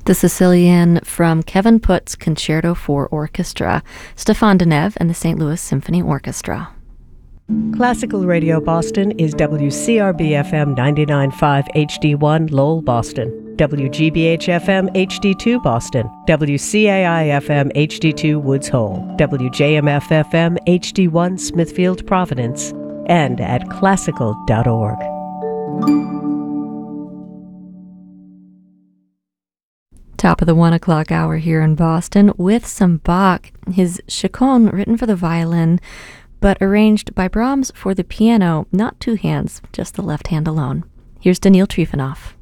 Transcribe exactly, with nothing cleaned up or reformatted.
The Sicilian from Kevin Putt's Concerto for Orchestra, Stefan Deneve and the Saint Louis Symphony Orchestra. Classical Radio Boston is W C R B F M ninety-nine point five H D one Lowell, Boston, W G B H F M H D two Boston, W C A I F M H D two Woods Hole, W J M F F M H D one Smithfield, Providence, and at classical dot org. Top of the one o'clock hour here in Boston with some Bach, his Chaconne written for the violin, but arranged by Brahms for the piano, not two hands, just the left hand alone. Here's Daniil Trifonov.